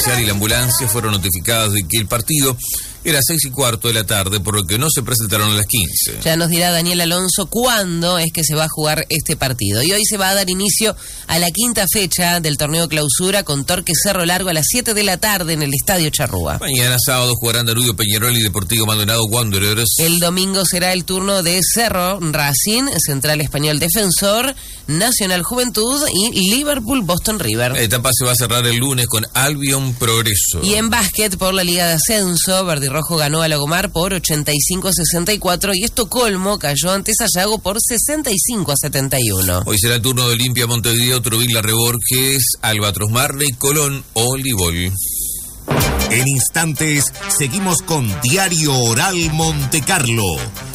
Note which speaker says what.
Speaker 1: y la ambulancia fueron notificadas de que el partido era 6:15 de la tarde, por lo que no se presentaron a las 15.
Speaker 2: Ya nos dirá Daniel Alonso cuándo es que se va a jugar este partido. Y hoy se va a dar inicio a la quinta fecha del torneo clausura con Torque Cerro Largo a las 7 de la tarde en el Estadio Charrúa.
Speaker 1: Mañana sábado jugarán Danubio Peñarol y Deportivo Maldonado Wanderers.
Speaker 2: El domingo será el turno de Cerro, Racing, Central Español Defensor, Nacional Juventud y Liverpool Boston River.
Speaker 1: La etapa se va a cerrar el lunes con Albion Progreso.
Speaker 2: Y en básquet por la Liga de Ascenso, Verdirrojo ganó a Lagomar por 85-64 y Estocolmo cayó ante Sayago por 65-71.
Speaker 1: Hoy será el turno de Olimpia Montevideo, Trovilla Reborges, Albatros Marley, Colón, Olivol.
Speaker 3: En instantes seguimos con Diario Oral Montecarlo